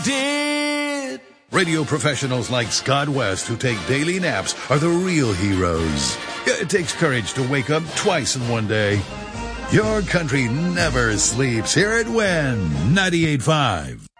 did. Radio professionals like Scott West, who take daily naps, are the real heroes. It takes courage to wake up twice in one day. Your country never sleeps. Hear it when 98.5.